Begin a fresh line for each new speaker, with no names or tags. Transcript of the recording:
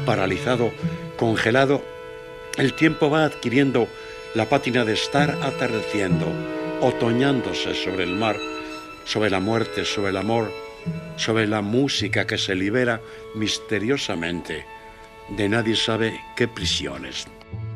paralizado, congelado, el tiempo va adquiriendo la pátina de estar atardeciendo, otoñándose sobre el mar, sobre la muerte, sobre el amor, sobre la música que se libera misteriosamente de nadie sabe qué prisiones.